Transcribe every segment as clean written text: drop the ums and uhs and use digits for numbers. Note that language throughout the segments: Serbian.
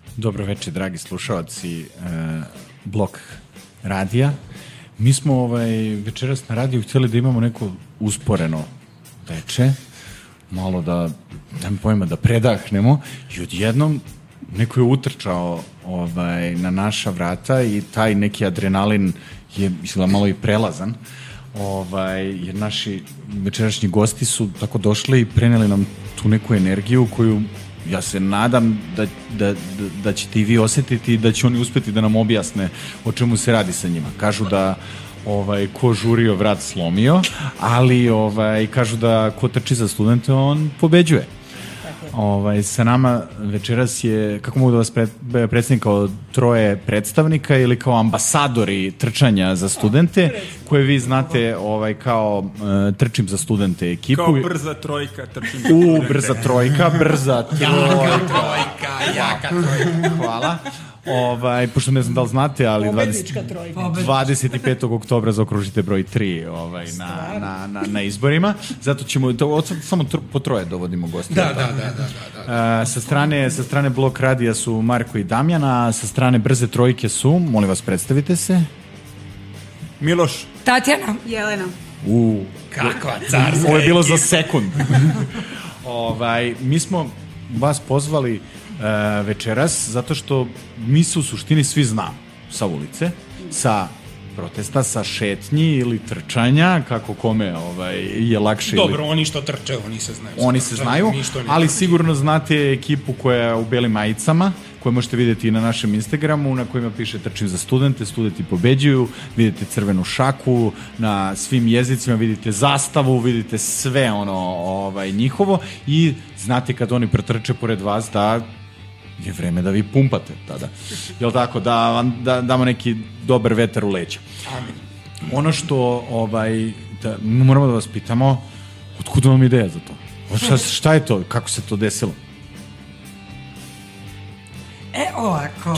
Dobro večer, dragi slušalci Blok radija. Mi smo večeras na radiju htjeli da imamo neko usporeno veče, malo da predahnemo i odjednom neko je utrčao na naša vrata i taj neki adrenalin je izgleda malo i prelazan. Jer naši večerašnji gosti su tako došli i preneli nam tu neku energiju koju ja se nadam da ćete i vi osjetiti i da će oni uspjeti da nam objasne o čemu se radi sa njima. Kažu da ko žurio vrat slomio, ali kažu da ko trči za studente on pobeđuje. Sa nama večeras je, kako mogu da vas predstavim, kao troje predstavnika ili kao ambasadori trčanja za studente, koje vi znate kao trčim za studente ekipu. Kao brza trojka trčim za studente. Brza trojka. Jaka trojka. Hvala. Pošto ne znam da li znate, ali pobednička trojka. 25. oktobra zaokružite broj 3 na izborima. Zato ćemo samo po troje dovodimo gosti. Da. Sa strane Blok radija su Marko i Damjana, sa strane Brze trojke su, molim vas, predstavite se. Miloš. Tatjana. Jelena. Kakva carska. Ovo je bilo za sekund. Mi smo vas pozvali večeras zato što mi se u suštini svi znamo sa ulice, sa protesta, sa šetnji ili trčanja, kako kome je lakše. Dobro, oni što trče, oni se znaju, ali sigurno znate ekipu koja je u belim majicama, koje možete vidjeti i na našem Instagramu, na kojima piše trčim za studente, studenti pobeđuju, vidite crvenu šaku, na svim jezicima vidite zastavu, vidite sve njihovo i znate kad oni pretrče pored vas da je vreme da vi pumpate tada. Jel tako? Da vam damo neki dobar vetar u leđa. Amin. Ono što moramo da vas pitamo, otkud vam ideja za to? Šta je to? Kako se to desilo? Ovako.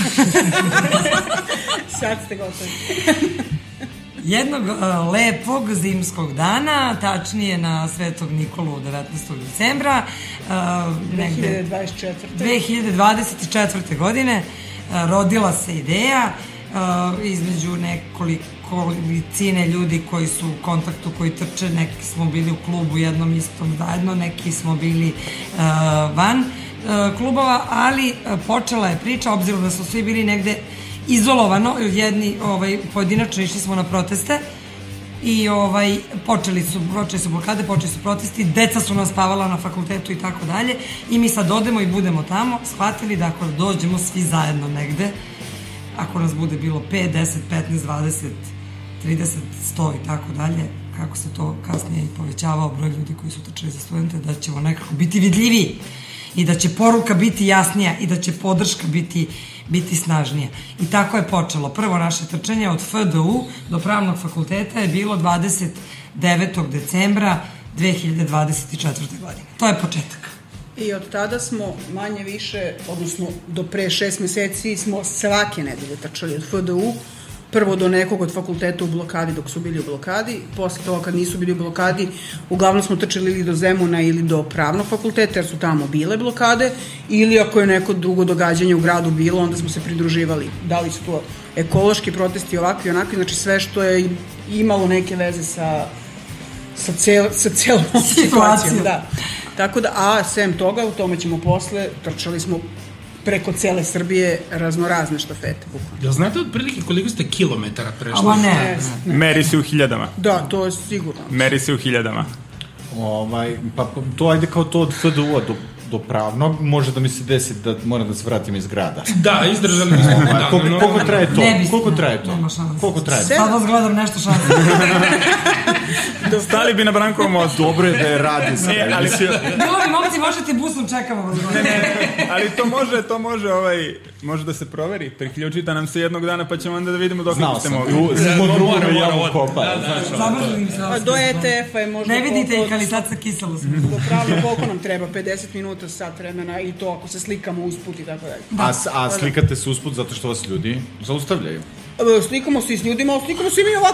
Sad ste gotovi. Jednog lepog zimskog dana, tačnije na Svetog Nikolu 19. decembra 2024. godine rodila se ideja između nekolicine ljudi koji su u kontaktu, koji trče, neki smo bili u klubu jednom istom zajedno, neki smo bili van klubova, ali počela je priča, obzirom da su svi bili negde izolovano, jedni pojedinačno išli smo na proteste i počeli su blokade, počeli su protesti, deca su nas spavala na fakultetu i tako dalje i mi sad odemo i budemo tamo, shvatili da ako dođemo svi zajedno negde, ako nas bude bilo 5, 10, 15, 20, 30, 100 i tako dalje, kako se to kasnije i povećavao broj ljudi koji su trčali za studente, da ćemo nekako biti vidljiviji i da će poruka biti jasnija i da će podrška biti snažnija. I tako je počelo. Prvo naše trčanje od FDU do Pravnog fakulteta je bilo 29. decembra 2024. godine. To je početak. I od tada smo manje više, odnosno do pre 6 meseci smo svake nedelje trčali od FDU, prvo do nekog od fakulteta u blokadi dok su bili u blokadi, posle toga kad nisu bili u blokadi, uglavnom smo trčali ili do Zemuna ili do Pravnog fakulteta jer su tamo bile blokade, ili ako je neko drugo događanje u gradu bilo, onda smo se pridruživali. Da li su to ekološki protesti, ovakvi i onakvi, znači sve što je imalo neke veze sa celom situacijom. Da. Tako da, a sem toga, u tome ćemo posle, trčali smo preko cele Srbije raznorazne štafete. Jel znate otprilike koliko ste kilometara prešli? Ama ne. Meri se u hiljadama. Da, to je sigurno. Meri se u hiljadama. Pa to ajde kao to od FDU-a do Pravnog, može da mi se desi da moram da se vratim iz grada. Da, izdržali bismo. Koliko traje to? Koliko traje to? Koliko traje to? Sad vas gledam nešto šanse. Stali bi na Brankovom mostu. Dobro je da je radi. Bilo bi, momci, možete busom, čekamo vas. Ne, ali to može da se proveri. Priključite nam se jednog dana pa ćemo onda da vidimo dok ste mogli. Zamrzlim se. Do ETF-a je možda... Ne vidite ih, ali sad sa kiselo sam. Do Pravno koliko nam treba? 50 minuta, sat vremena i to ako se slikamo usput i tako dalje. A slikate se usput zato što vas ljudi zaustavljaju? Slikamo se i s ljudima, slikamo se i mi ovako